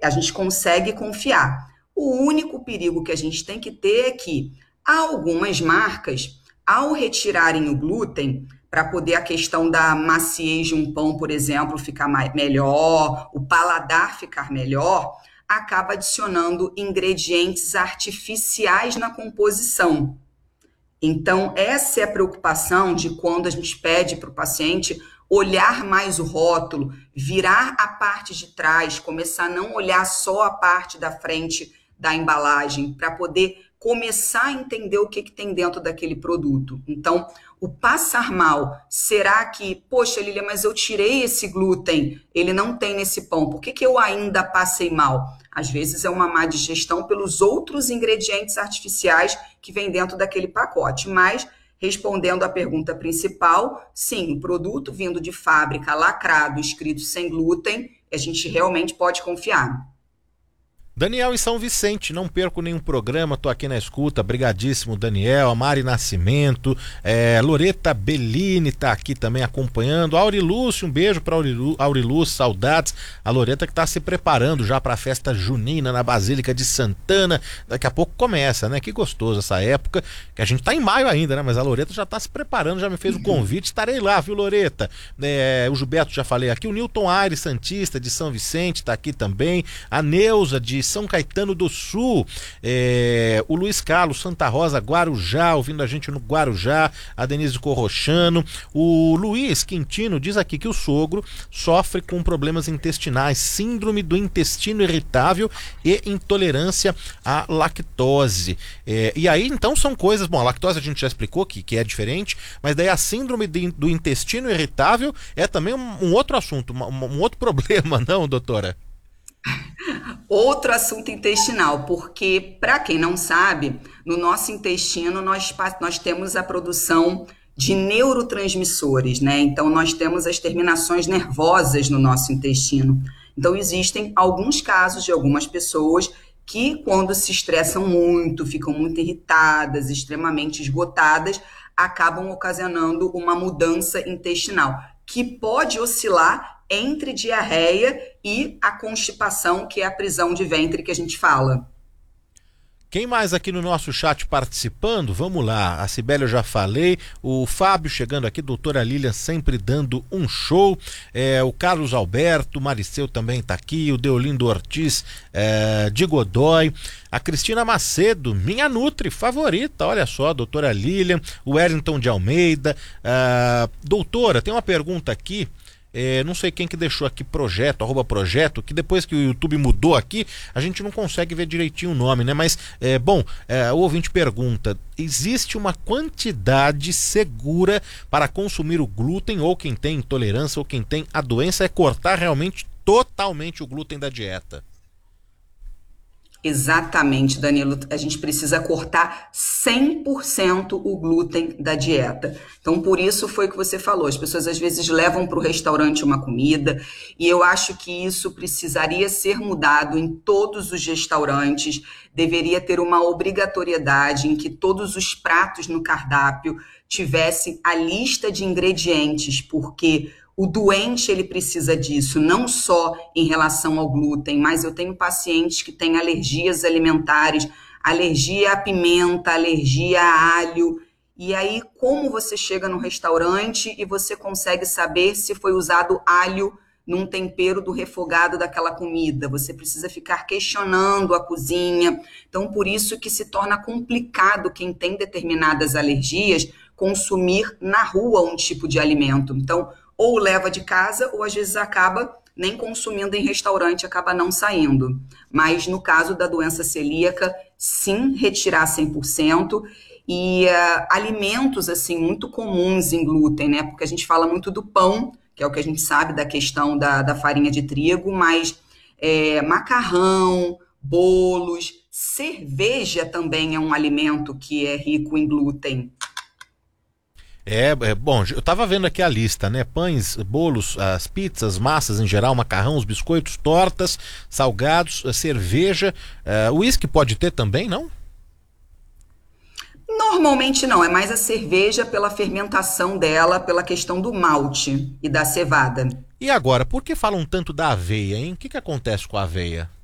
a gente consegue confiar. O único perigo que a gente tem que ter é que algumas marcas, ao retirarem o glúten, para poder a questão da maciez de um pão, por exemplo, ficar melhor, o paladar ficar melhor, acaba adicionando ingredientes artificiais na composição. Então, essa é a preocupação de quando a gente pede para o paciente olhar mais o rótulo, virar a parte de trás, começar a não olhar só a parte da frente da embalagem, para poder começar a entender o que tem dentro daquele produto. Então, o passar mal, será que, poxa, Lília, mas eu tirei esse glúten, ele não tem nesse pão, por que eu ainda passei mal? Às vezes é uma má digestão pelos outros ingredientes artificiais que vem dentro daquele pacote, mas respondendo à pergunta principal, sim, o produto vindo de fábrica, lacrado, escrito sem glúten, a gente realmente pode confiar. Daniel em São Vicente, não perco nenhum programa, tô aqui na escuta, brigadíssimo Daniel, a Mari Nascimento, Loreta Bellini tá aqui também acompanhando, Aurilúcio, um beijo pra Aurilúcio, saudades, a Loreta que tá se preparando já pra festa junina na Basílica de Santana, daqui a pouco começa, né, que gostoso essa época, que a gente tá em maio ainda, né, mas a Loreta já tá se preparando, já me fez o convite, estarei lá, viu Loreta, o Gilberto já falei aqui, o Newton Aires Santista de São Vicente tá aqui também, a Neuza de São Caetano do Sul, o Luiz Carlos Santa Rosa, Guarujá, ouvindo a gente no Guarujá, a Denise Corrochano, o Luiz Quintino diz aqui que o sogro sofre com problemas intestinais, síndrome do intestino irritável e intolerância à lactose. E aí então são coisas, bom, a lactose a gente já explicou que é diferente, mas daí a síndrome do intestino irritável é também um outro assunto, um outro problema, não, doutora? Outro assunto intestinal, porque, para quem não sabe, no nosso intestino nós temos a produção de neurotransmissores, né? Então, nós temos as terminações nervosas no nosso intestino. Então, existem alguns casos de algumas pessoas que, quando se estressam muito, ficam muito irritadas, extremamente esgotadas, acabam ocasionando uma mudança intestinal, que pode oscilar entre diarreia e a constipação, que é a prisão de ventre que a gente fala. Quem mais aqui no nosso chat participando? Vamos lá, a Cibele eu já falei, o Fábio chegando aqui, doutora Lília sempre dando um show, o Carlos Alberto, o Mariceu também está aqui, o Deolindo Ortiz de Godói, a Cristina Macedo, minha Nutri favorita, olha só, doutora Lília, o Wellington de Almeida, doutora, tem uma pergunta aqui, não sei quem que deixou aqui @projeto, que depois que o YouTube mudou aqui, a gente não consegue ver direitinho o nome, né? Mas, o ouvinte pergunta, existe uma quantidade segura para consumir o glúten, ou quem tem intolerância, ou quem tem a doença, é cortar realmente totalmente o glúten da dieta? Exatamente, Danilo. A gente precisa cortar 100% o glúten da dieta. Então, por isso foi o que você falou. As pessoas às vezes levam para o restaurante uma comida e eu acho que isso precisaria ser mudado em todos os restaurantes. Deveria ter uma obrigatoriedade em que todos os pratos no cardápio tivessem a lista de ingredientes, porque o doente, ele precisa disso, não só em relação ao glúten, mas eu tenho pacientes que têm alergias alimentares, alergia à pimenta, alergia a alho, e aí como você chega no restaurante e você consegue saber se foi usado alho num tempero do refogado daquela comida? Você precisa ficar questionando a cozinha, então por isso que se torna complicado quem tem determinadas alergias consumir na rua um tipo de alimento. Então, ou leva de casa, ou às vezes acaba nem consumindo em restaurante, acaba não saindo. Mas no caso da doença celíaca, sim, retirar 100%. E alimentos, assim, muito comuns em glúten, né? Porque a gente fala muito do pão, que é o que a gente sabe da questão da farinha de trigo, mas macarrão, bolos, cerveja também é um alimento que é rico em glúten. Bom, eu tava vendo aqui a lista, né? Pães, bolos, as pizzas, massas em geral, macarrão, os biscoitos, tortas, salgados, cerveja, uísque pode ter também, não? Normalmente não, é mais a cerveja pela fermentação dela, pela questão do malte e da cevada. E agora, por que falam tanto da aveia, hein? O que acontece com a aveia?